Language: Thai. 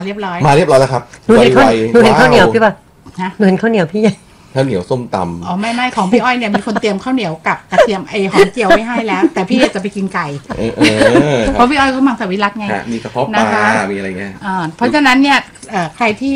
เรียบร้อยแล้วครับหนูเห็นข้าวเหนียวพี่ป่ะฮะหนูเห็นข้าวเหนียวพี่ใหญ่ข้าวเหนียวส้มตำอ๋อไม่ของพี่อ้อยเนี่ยมีคนเตรียมข้าวเหนียวกับกระเทียมหอมเจียวไว้ให้แล้ว แต่พี่จะไปกินไก่เพราะพี่อ้อยก็มังสวิรัติไงมีกระเพาะปลามีอะไรเงี้ยเพราะฉะนั้นเนี่ยใครที่